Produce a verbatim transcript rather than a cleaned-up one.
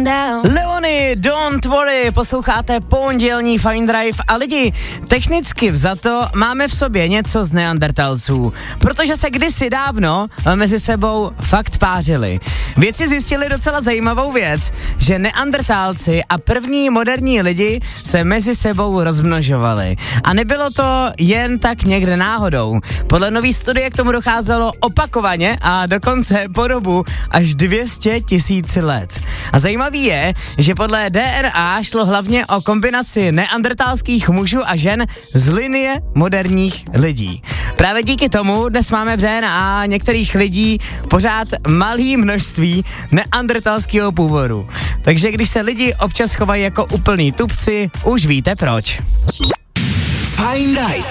Leony, don't worry, posloucháte pondělní Fine Drive a lidi, technicky vzato máme v sobě něco z neandertalců, protože se kdysi dávno mezi sebou fakt pářili. Vědci zjistili docela zajímavou věc, že neandertálci a první moderní lidi se mezi sebou rozmnožovali. A nebylo to jen tak někde náhodou. Podle nový studie k tomu docházelo opakovaně a dokonce po dobu až dvě stě tisíc let. A zajímavý je, že podle D N A šlo hlavně o kombinaci neandertalských mužů a žen z linie moderních lidí. Právě díky tomu dnes máme v D N A některých lidí pořád malý množství neandertalského původu. Takže když se lidi občas chovají jako úplný tupci, už víte proč. Fine Drive.